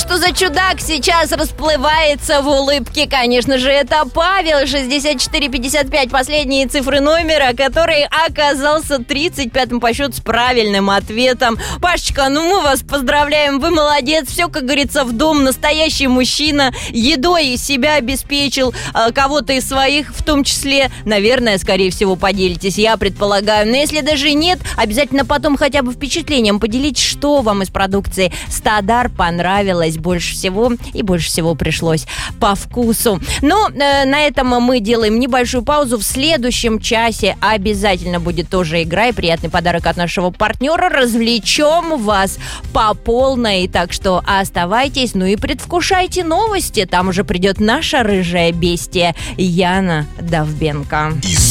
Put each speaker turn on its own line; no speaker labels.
что за чудак сейчас расплывается в улыбке? Конечно же, это Павел, 6455, последние цифры номера, который оказался 35-м по счету с правильным ответом. Пашечка, ну мы вас поздравляем, вы молодец, все, как говорится, в дом, настоящий мужчина, едой себя обеспечил, кого-то из своих в том числе, наверное, скорее всего, поделитесь, я предполагаю. Но если даже нет, обязательно потом хотя бы впечатлением поделитесь, что вам из продукции Стадар понравилось больше всего и больше всего пришлось по вкусу. Но на этом мы делаем небольшую паузу. В следующем часе обязательно будет тоже игра и приятный подарок от нашего партнера. Развлечем вас по полной, так что оставайтесь, ну и предвкушайте новости. Там уже придет наша рыжая бестия Яна Довбенко.